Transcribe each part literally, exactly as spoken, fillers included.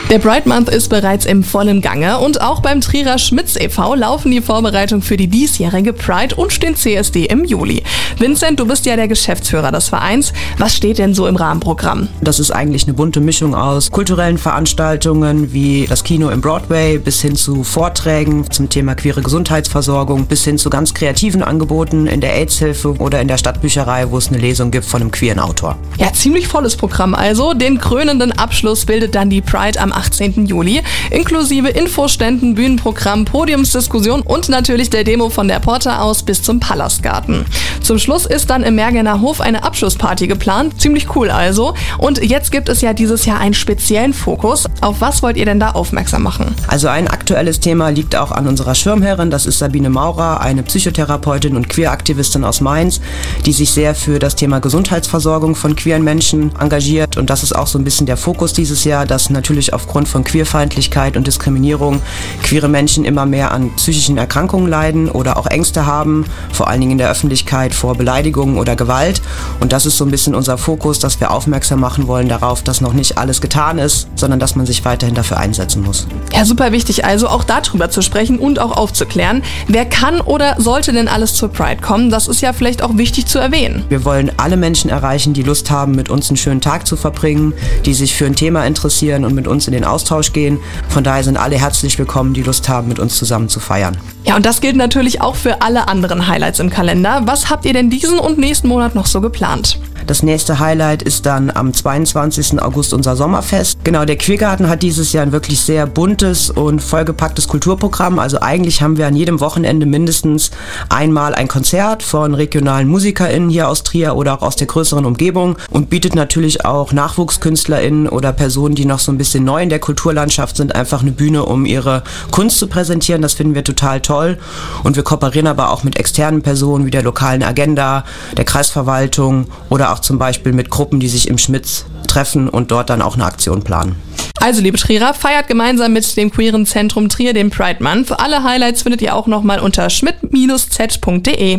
Der Pride Month ist bereits im vollen Gange und auch beim Trierer Schmitz e V laufen die Vorbereitungen für die diesjährige Pride und den C S D im Juli. Vincent, du bist ja der Geschäftsführer des Vereins. Was steht denn so im Rahmenprogramm? Das ist eigentlich eine bunte Mischung aus kulturellen Veranstaltungen wie das Kino im Broadway bis hin zu Vorträgen zum Thema queere Gesundheitsversorgung bis hin zu ganz kreativen Angeboten in der AIDS-Hilfe oder in der Stadtbücherei, wo es eine Lesung gibt von einem queeren Autor. Ja, ziemlich volles Programm also. Den krönenden Abschluss bildet dann die Pride am achtzehnten Juli, inklusive Infoständen, Bühnenprogramm, Podiumsdiskussion und natürlich der Demo von der Porta aus bis zum Palastgarten. Zum Schluss ist dann im Mergener Hof eine Abschlussparty geplant. Ziemlich cool also. Und jetzt gibt es ja dieses Jahr einen speziellen Fokus. Auf was wollt ihr denn da aufmerksam machen? Also ein aktuelles Thema liegt auch an unserer Schirmherrin, das ist Sabine Maurer, eine Psychotherapeutin und Queeraktivistin aus Mainz, die sich sehr für das Thema Gesundheitsversorgung von queeren Menschen engagiert. Und das ist auch so ein bisschen der Fokus dieses Jahr, dass natürlich aufgrund von Queerfeindlichkeit und Diskriminierung queere Menschen immer mehr an psychischen Erkrankungen leiden oder auch Ängste haben, vor allen Dingen in der Öffentlichkeit vor Beleidigungen oder Gewalt. Und das ist so ein bisschen unser Fokus, dass wir aufmerksam machen wollen darauf, dass noch nicht alles getan ist, sondern dass man sich weiterhin dafür einsetzen muss. Ja, super wichtig also, auch darüber zu sprechen und auch aufzuklären. Wer kann oder sollte denn alles zur Pride kommen? Das ist ja vielleicht auch wichtig zu erwähnen. Wir wollen alle Menschen erreichen, die Lust haben, mit uns einen schönen Tag zu verbringen, die sich für ein Thema interessieren und mit uns in den Austausch gehen. Von daher sind alle herzlich willkommen, die Lust haben, mit uns zusammen zu feiern. Ja, und das gilt natürlich auch für alle anderen Highlights im Kalender. Was habt ihr denn diesen und nächsten Monat noch so geplant? Das nächste Highlight ist dann am zweiundzwanzigsten August unser Sommerfest. Genau, der Queergarten hat dieses Jahr ein wirklich sehr buntes und vollgepacktes Kulturprogramm. Also eigentlich haben wir an jedem Wochenende mindestens einmal ein Konzert von regionalen MusikerInnen hier aus Trier oder auch aus der größeren Umgebung und bietet natürlich auch NachwuchskünstlerInnen oder Personen, die noch so ein bisschen neu in der Kulturlandschaft sind, einfach eine Bühne, um ihre Kunst zu präsentieren. Das finden wir total toll. Und wir kooperieren aber auch mit externen Personen wie der lokalen Agenda, der Kreisverwaltung oder auch zum Beispiel mit Gruppen, die sich im Schmitz treffen und dort dann auch eine Aktion planen. Also liebe Trierer, feiert gemeinsam mit dem Queeren Zentrum Trier den Pride Month. Alle Highlights findet ihr auch nochmal unter schmidt z punkt de.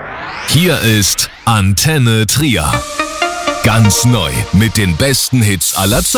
Hier ist Antenne Trier. Ganz neu mit den besten Hits aller Zeiten.